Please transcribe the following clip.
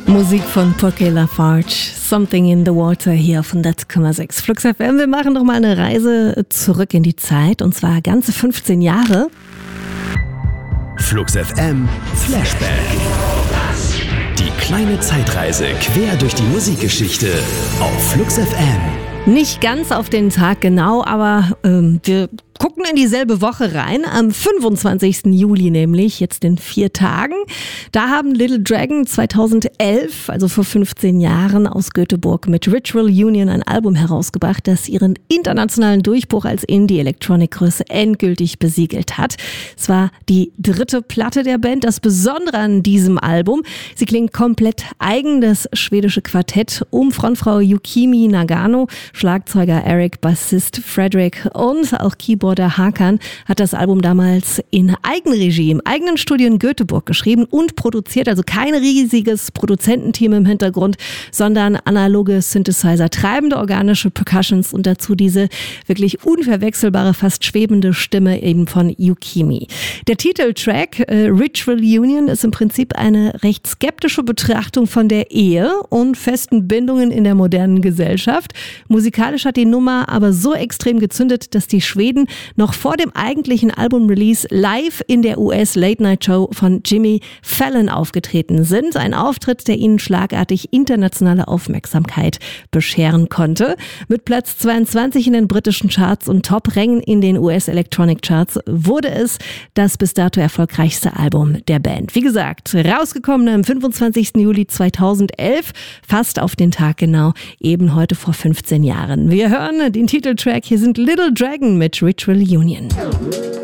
Musik von Porque Lafarge, Something in the Water hier auf 100,6 Flux FM. Wir machen noch mal eine Reise zurück in die Zeit und zwar ganze 15 Jahre. Flux FM Flashback. Die kleine Zeitreise quer durch die Musikgeschichte auf Flux FM. Nicht ganz auf den Tag genau, aber wir gucken in dieselbe Woche rein, am 25. Juli nämlich, jetzt in 4 Tagen. Da haben Little Dragon 2011, also vor 15 Jahren, aus Göteborg mit Ritual Union ein Album herausgebracht, das ihren internationalen Durchbruch als Indie-Elektronik-Größe endgültig besiegelt hat. Es war die 3. Platte der Band. Das Besondere an diesem Album, sie klingt komplett eigen. Das schwedische Quartett um Frontfrau Yukimi Nagano, Schlagzeuger Eric, Bassist Frederick und auch Keyboarder Hakan hat das Album damals in Eigenregie im eigenen Studio in Göteborg geschrieben und produziert. Also kein riesiges Produzententeam im Hintergrund, sondern analoge Synthesizer, treibende organische Percussions und dazu diese wirklich unverwechselbare, fast schwebende Stimme eben von Yukimi. Der Titeltrack Ritual Union ist im Prinzip eine recht skeptische Betrachtung von der Ehe und festen Bindungen in der modernen Gesellschaft. Musikalisch hat die Nummer aber so extrem gezündet, dass die Schweden noch vor dem eigentlichen Album-Release live in der US-Late-Night-Show von Jimmy Fallon aufgetreten sind. Ein Auftritt, der ihnen schlagartig internationale Aufmerksamkeit bescheren konnte. Mit Platz 22 in den britischen Charts und Top-Rängen in den US-Electronic-Charts wurde es das bis dato erfolgreichste Album der Band. Wie gesagt, rausgekommen am 25. Juli 2011, fast auf den Tag genau, eben heute vor 15 Jahren. Wir hören den Titeltrack, hier sind Little Dragon mit Ritual Union.